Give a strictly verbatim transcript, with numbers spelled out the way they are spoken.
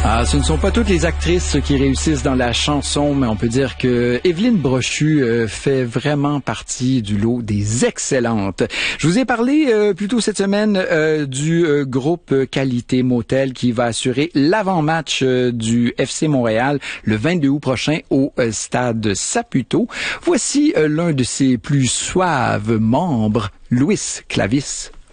Ah, ce ne sont pas toutes les actrices qui réussissent dans la chanson, mais on peut dire que Évelyne Brochu euh, fait vraiment partie du lot des excellentes. Je vous ai parlé euh, plus tôt cette semaine euh, du euh, groupe Qualité Motel qui va assurer l'avant-match euh, du F C Montréal le vingt-deux août prochain au euh, stade Saputo. Voici euh, l'un de ses plus suaves membres, Louis Clavis.